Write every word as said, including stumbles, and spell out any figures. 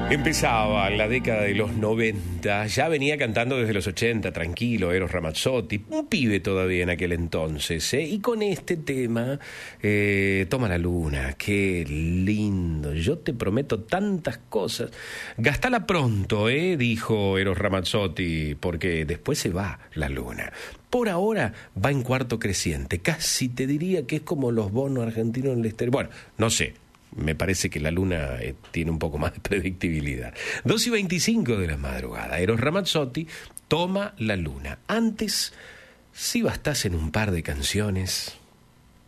Empezaba la década de los noventa, ya venía cantando desde los ochenta, tranquilo, Eros Ramazzotti, un pibe todavía en aquel entonces, ¿eh? Y con este tema, eh, Toma la luna, qué lindo, yo te prometo tantas cosas. Gastala pronto, ¿eh? Dijo Eros Ramazzotti, porque después se va la luna. Por ahora va en cuarto creciente, casi te diría que es como los bonos argentinos en el exterior. Bueno, no sé. Me parece que la luna eh, tiene un poco más de predictibilidad. dos y veinticinco de la madrugada. Eros Ramazzotti, Toma la luna. Antes, si bastasen un par de canciones.